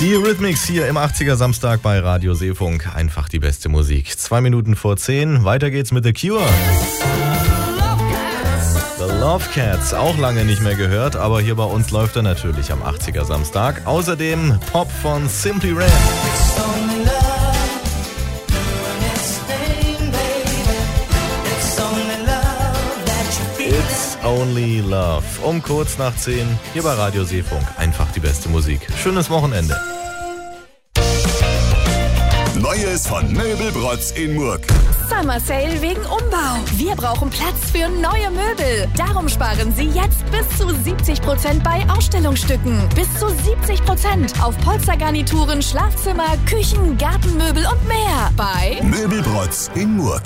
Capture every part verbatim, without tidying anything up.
Die Eurythmics hier im achtziger Samstag bei Radio Seefunk. Einfach die beste Musik. Zwei Minuten vor zehn. Weiter geht's mit The Cure. The Love Cats, auch lange nicht mehr gehört, aber hier bei uns läuft er natürlich am achtziger Samstag. Außerdem Pop von Simply Red. It's Only Love. Um kurz nach zehn hier bei Radio Seefunk. Einfach die beste Musik. Schönes Wochenende. Neues von Möbelbrotz in Murg. Summer Sale wegen Umbau. Wir brauchen Platz für neue Möbel. Darum sparen Sie jetzt bis zu siebzig Prozent bei Ausstellungsstücken. Bis zu siebzig Prozent auf Polstergarnituren, Schlafzimmer, Küchen, Gartenmöbel und mehr. Bei Möbelbrotz in Murg.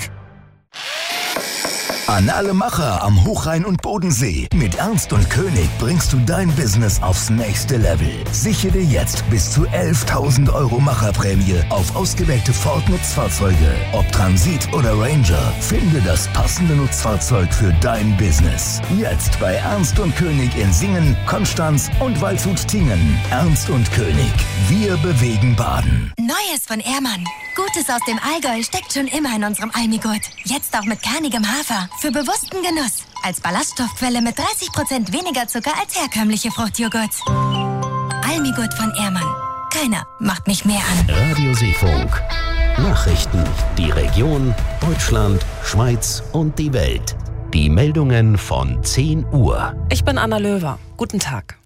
An alle Macher am Hochrhein und Bodensee. Mit Ernst und König bringst du dein Business aufs nächste Level. Sichere jetzt bis zu elftausend Euro Macherprämie auf ausgewählte Ford-Nutzfahrzeuge. Ob Transit oder Ranger, finde das passende Nutzfahrzeug für dein Business. Jetzt bei Ernst und König in Singen, Konstanz und Waldshut-Tiengen. Ernst und König. Wir bewegen Baden. Neues von Ehrmann. Gutes aus dem Allgäu steckt schon immer in unserem Almigurt. Jetzt auch mit kernigem Hafer. Für bewussten Genuss. Als Ballaststoffquelle mit dreißig Prozent weniger Zucker als herkömmliche Fruchtjoghurts. Almigurt von Ehrmann. Keiner macht mich mehr an. Radio Seefunk. Nachrichten. Die Region, Deutschland, Schweiz und die Welt. Die Meldungen von zehn Uhr. Ich bin Anna Löwer. Guten Tag.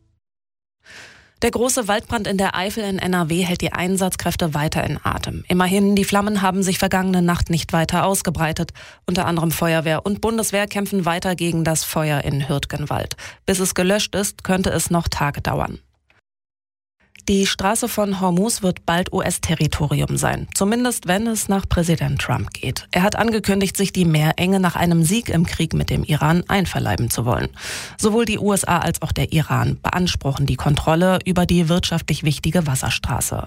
Der große Waldbrand in der Eifel in N R W hält die Einsatzkräfte weiter in Atem. Immerhin, die Flammen haben sich vergangene Nacht nicht weiter ausgebreitet. Unter anderem Feuerwehr und Bundeswehr kämpfen weiter gegen das Feuer in Hürtgenwald. Bis es gelöscht ist, könnte es noch Tage dauern. Die Straße von Hormuz wird bald U S-Territorium sein, zumindest wenn es nach Präsident Trump geht. Er hat angekündigt, sich die Meerenge nach einem Sieg im Krieg mit dem Iran einverleiben zu wollen. Sowohl die U S A als auch der Iran beanspruchen die Kontrolle über die wirtschaftlich wichtige Wasserstraße.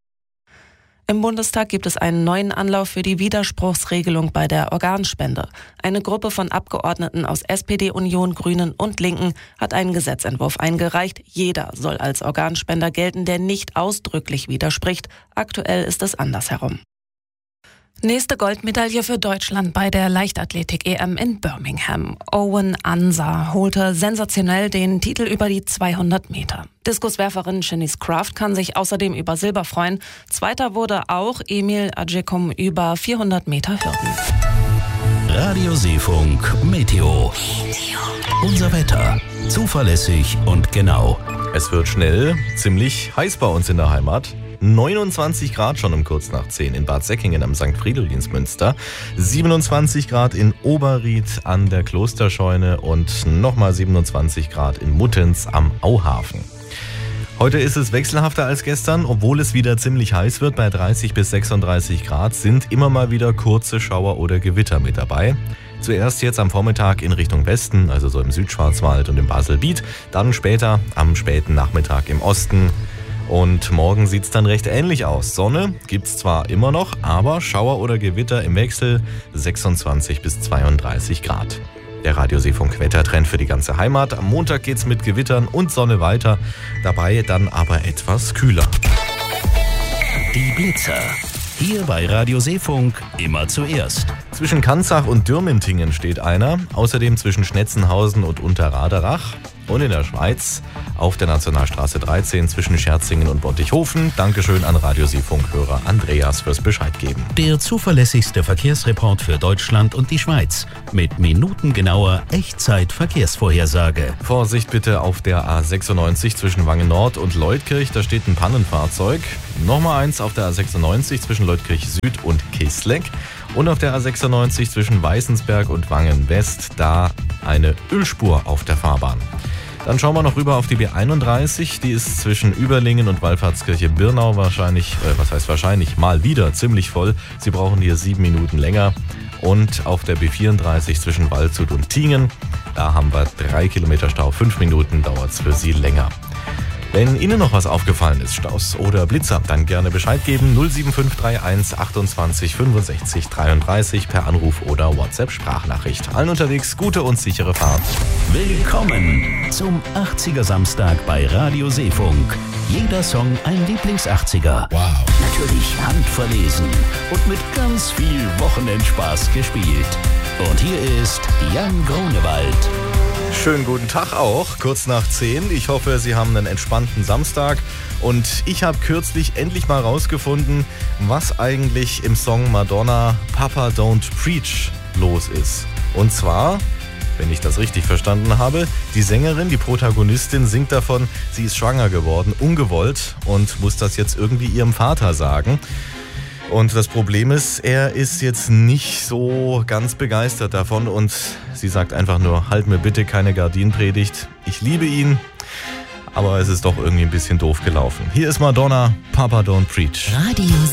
Im Bundestag gibt es einen neuen Anlauf für die Widerspruchsregelung bei der Organspende. Eine Gruppe von Abgeordneten aus S P D, Union, Grünen und Linken hat einen Gesetzentwurf eingereicht. Jeder soll als Organspender gelten, der nicht ausdrücklich widerspricht. Aktuell ist es andersherum. Nächste Goldmedaille für Deutschland bei der Leichtathletik-E M in Birmingham. Owen Ansa holte sensationell den Titel über die zweihundert Meter. Diskuswerferin Shanice Kraft kann sich außerdem über Silber freuen. Zweiter wurde auch Emil Adjekum über vierhundert Meter Hürden. Radio Seefunk Meteo. Unser Wetter. Zuverlässig und genau. Es wird schnell ziemlich heiß bei uns in der Heimat. neunundzwanzig Grad schon um kurz nach zehn in Bad Säckingen am Sankt Friedel-Dienstmünster, siebenundzwanzig Grad in Oberried an der Klosterscheune und nochmal siebenundzwanzig Grad in Muttenz am Auhafen. Heute ist es wechselhafter als gestern, obwohl es wieder ziemlich heiß wird. Bei dreißig bis sechsunddreißig Grad sind immer mal wieder kurze Schauer oder Gewitter mit dabei. Zuerst jetzt am Vormittag in Richtung Westen, also so im Südschwarzwald und im Baselbiet, dann später am späten Nachmittag im Osten. Und morgen sieht es dann recht ähnlich aus. Sonne gibt es zwar immer noch, aber Schauer oder Gewitter im Wechsel sechsundzwanzig bis zweiunddreißig Grad. Der Radio Seefunk Wettertrend für die ganze Heimat. Am Montag geht's mit Gewittern und Sonne weiter, dabei dann aber etwas kühler. Die Blitzer. Hier bei Radio Seefunk immer zuerst. Zwischen Kanzach und Dürmentingen steht einer, außerdem zwischen Schnetzenhausen und Unterraderach. Und in der Schweiz auf der Nationalstraße dreizehn zwischen Scherzingen und Bottichhofen. Dankeschön an Radio Seefunk-Hörer Andreas fürs Bescheid geben. Der zuverlässigste Verkehrsreport für Deutschland und die Schweiz. Mit minutengenauer Echtzeit-Verkehrsvorhersage. Vorsicht bitte auf der A sechsundneunzig zwischen Wangen Nord und Leutkirch. Da steht ein Pannenfahrzeug. Nochmal eins auf der A sechsundneunzig zwischen Leutkirch Süd und Kisleck. Und auf der A sechsundneunzig zwischen Weißensberg und Wangen West. Da eine Ölspur auf der Fahrbahn. Dann schauen wir noch rüber auf die B einunddreißig. Die ist zwischen Überlingen und Wallfahrtskirche-Birnau wahrscheinlich, äh, was heißt wahrscheinlich, mal wieder ziemlich voll. Sie brauchen hier sieben Minuten länger. Und auf der B vierunddreißig zwischen Waldshut und Tiengen, da haben wir drei Kilometer Stau. Fünf Minuten dauert es für Sie länger. Wenn Ihnen noch was aufgefallen ist, Staus oder Blitzer, dann gerne Bescheid geben. null sieben fünf drei eins achtundzwanzig fünfundsechzig dreiunddreißig per Anruf oder WhatsApp-Sprachnachricht. Allen unterwegs gute und sichere Fahrt. Willkommen zum achtziger Samstag bei Radio Seefunk. Jeder Song ein Lieblings-achtziger. Wow. Natürlich handverlesen und mit ganz viel Wochenendspaß gespielt. Und hier ist Jan Grunewald. Schönen guten Tag auch, kurz nach zehn. Ich hoffe, Sie haben einen entspannten Samstag. Und ich habe kürzlich endlich mal rausgefunden, was eigentlich im Song Madonna Papa Don't Preach los ist. Und zwar, wenn ich das richtig verstanden habe, die Sängerin, die Protagonistin singt davon, sie ist schwanger geworden, ungewollt, und muss das jetzt irgendwie ihrem Vater sagen. Und das Problem ist, er ist jetzt nicht so ganz begeistert davon und sie sagt einfach nur, halt mir bitte keine Gardinenpredigt. Ich liebe ihn, aber es ist doch irgendwie ein bisschen doof gelaufen. Hier ist Madonna, Papa Don't Preach. Radio